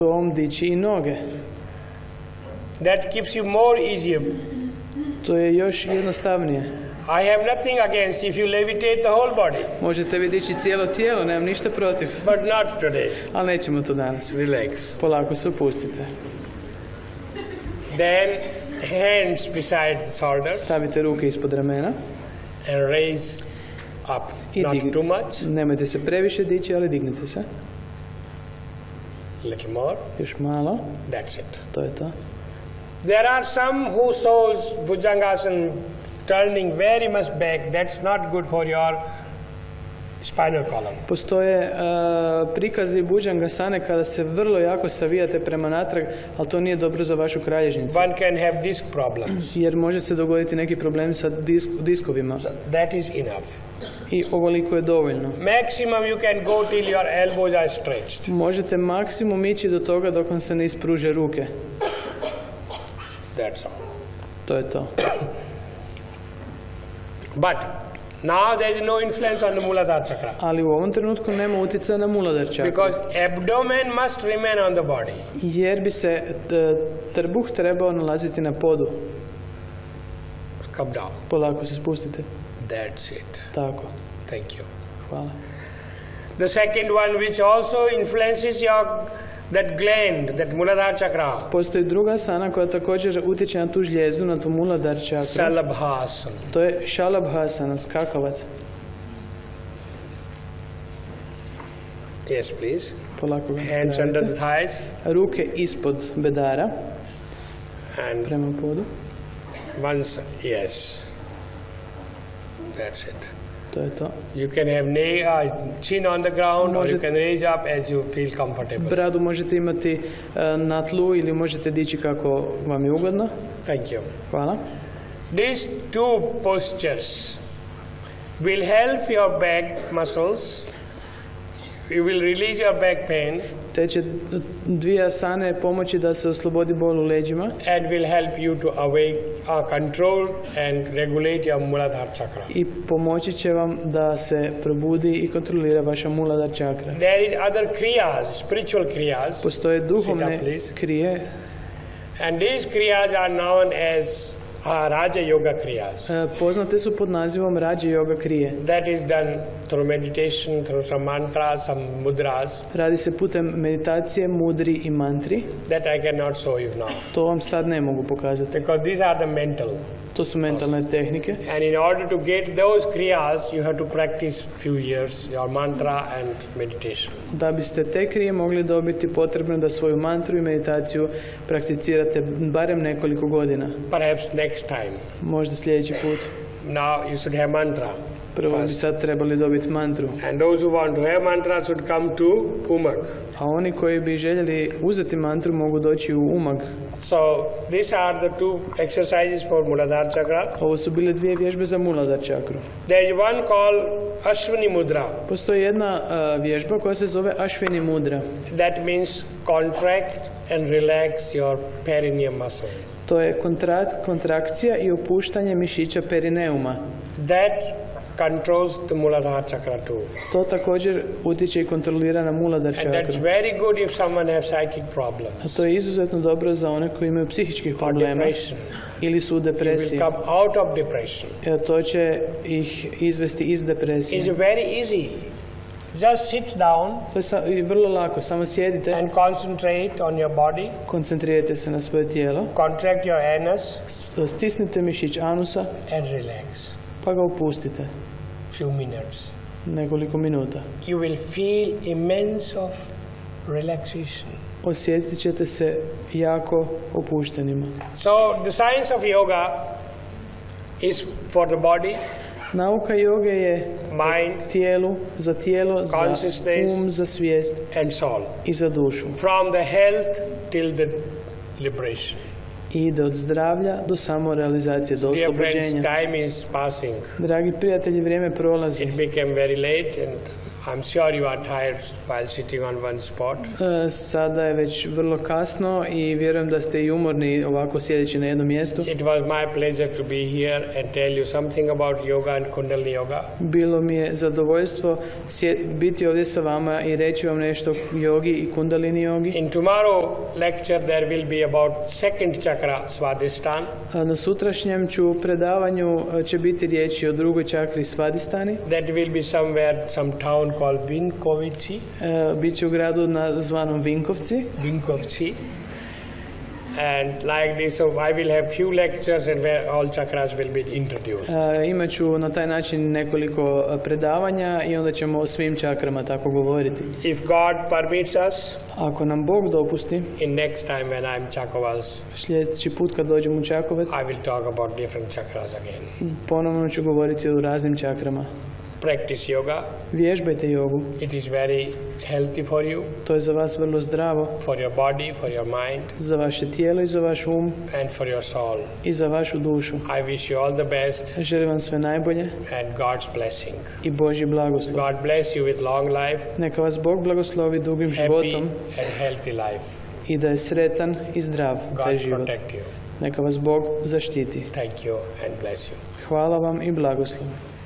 On dići i noge. That keeps you more easier. To je još jednostavnije. I have nothing against if you levitate the whole body. Možete vi dići cijelo tijelo, nemam ništa protiv. But not today. Ali nećemo to danas. Relax. Polako se opustite. Then hands beside the shoulders. Stavite ruke ispod ramena. And raise up. Not too much. Nemojte se previše dići, ali dignite se. Little more. Još malo. That's it. To je to. There are some who shows Bhujangasana turning very much back. That's not good for your spinal column. Postoje prikazi Bhujangasane kada se vrlo jako savijate prema natrag, ali to nije dobro za vašu kralježnicu. One can have disc problems. Jer može se dogoditi neki problemi sa diskovima. So that is enough. I ovoliko je dovoljno. Maximum you can go till your elbows are stretched. Možete maksimum ići do toga dok vam se ne ispruže ruke. That's all. To je to. But now there is no influence on the Muladhara chakra. Ali u ovom trenutku nema utjecaja na Muladhara čakru. Because abdomen must remain on the body. Jer bi se trbuh trebao nalaziti na podu. Come down. Polako se spustite. That's it. Tako. Thank you. Hvala. The second one which also influences that gland, that Muladhara chakra. Postoji druga asana koja također utječe na tu žlijezdu, na tu Muladhara čakru. Shalabhasana. To je Shalabhasana, skakavac. Yes, please. Polako ga Hands under the thighs. Ruke ispod bedara. And prema podu. Once, yes. That's it. To je to. You can have chin on the ground or you can raise up as you feel comfortable. Bradu možete imati na tlu ili možete dići kako vam je ugodno. Thank you. Hvala. These two postures will help your back muscles. You will release your back pain. Te će dvije asane pomoći da se oslobodi bol u leđima. And will help you to control and regulate your Muladhara chakra. I pomoći će vam da se probudi i kontrolira vaša Muladhara čakra. There is other kriyas, spiritual kriyas. Postoje duhovne krije. And these kriyas are known as Raja Yoga kriyas. Poznate su pod nazivom Raja Yoga krije. That is done through meditation, through some mantras, some mudras. Radi se putem meditacije, mudri i mantri. That I cannot show you now. To vam sad ne mogu pokazati. Because these are the mental. To su mentalne tehnike. And in order to get those kriyas, you have to practice few years your mantra and meditation. Da biste te krije mogli dobiti, potrebno da svoju mantru i meditaciju prakticirate barem nekoliko godina. Perhaps next time. Možda sljedeći put. Now you should have mantra. Prvo bi sad trebali dobiti mantru. And those who want to have mantra should come to Umag. A oni koji bi željeli uzeti mantru mogu doći u Umag. So these are the two exercises for Muladhara chakra. Ovo su bile dvije vježbe za Muladhara čakru. There is one called Ashwini mudra. Postoji jedna vježba koja se zove Ashwini mudra. That means contract and relax your perineum muscle. To je kontrakcija i opuštanje mišića perineuma. That controls the Muladhara chakra too. To također utječe i kontrolira na Muladhara čakru. And that's very good if someone has psychic problems. A to je izuzetno dobro za one koji imaju psihičkih problema ili su u depresiji. You will come out of depression. To će ih izvesti iz depresije. It's very easy. Just sit down. To je vrlo lako, samo sjedite. And concentrate on your body. Koncentrirajte se na svoje tijelo. Contract your anus. Stisnite mišić anusa. And relax. Pa ga opustite. Few minutes. Nekoliko minuta. You will feel immense of relaxation. Osjetit ćete se jako opuštenima. So the science of yoga is for the body. Nauka joge je mind, za tijelo, za um, za svijest and soul. I za dušu. From the health till the liberation. I ide od zdravlja do samorealizacije, do oslobođenja. Time is passing. Dragi prijatelji, vrijeme prolazi. It became very late and I'm sure you are tired while sitting on one spot. Sada je već vrlo kasno i vjerujem da ste i umorni ovako sjedeći na jednom mjestu. It was my pleasure to be here and tell you something about yoga and Kundalini yoga. Bilo mi je zadovoljstvo biti ovdje sa vama i reći vam nešto o jogi i Kundalini jogi. In tomorrow lecture there will be about second chakra, Svadhisthana. Na sutrašnjem predavanju će biti riječi o drugoj čakri Svadhisthani. That will be somewhere, some town called Vinkovci. Biće u gradu zvanom Vinkovci. Vinkovci. And like this, so I will have few lectures and where all chakras will be introduced. Imaću na taj način nekoliko predavanja i onda ćemo o svim čakrama tako govoriti. If God permits us, ako nam Bog dopusti, in next time when I'm Chakovals, sljedeći put kad dođem u Čakovec, I will talk about different chakras again. Ponovno ću govoriti o raznim čakrama. Practice yoga. Vježbajte jogu. It is very healthy for you. To je za vas vrlo zdravo. For your body, for your mind. Za vaše tijelo i za vaš um. And for your soul. I za vašu dušu. I wish you all the best. Želim vam sve najbolje. And God's blessing. I Božji blagoslov. God bless you with long life. Neka vas Bog blagoslovi dugim životom. Happy and healthy life. I da je sretan i zdrav taj život. God protect you. Neka vas Bog zaštiti. Thank you and bless you. Hvala vam i blagoslov.